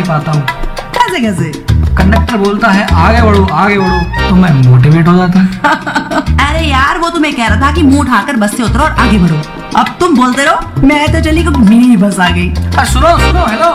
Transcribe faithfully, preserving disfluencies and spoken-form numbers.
पाता हूँ। कैसे कैसे? कंडक्टर बोलता है आगे बढ़ो आगे बढ़ो, तो मैं मोटिवेट हो जाता हूँ। अरे यार वो तो मैं कह रहा था कि मुंह उठाकर बस से उतरो और आगे बढ़ो। अब तुम बोलते रहो, मैं तो चली को मिनी बस आ गई। सुनो सुनो, हेलो,